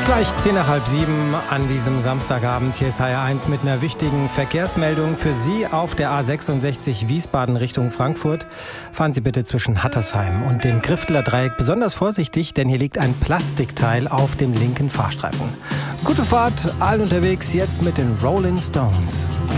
Gleich 10 nach halb 7 an diesem Samstagabend. Hier ist HR1 mit einer wichtigen Verkehrsmeldung für Sie auf der A66 Wiesbaden Richtung Frankfurt. Fahren Sie bitte zwischen Hattersheim und dem Griftler Dreieck besonders vorsichtig, denn hier liegt ein Plastikteil auf dem linken Fahrstreifen. Gute Fahrt, allen unterwegs, jetzt mit den Rolling Stones.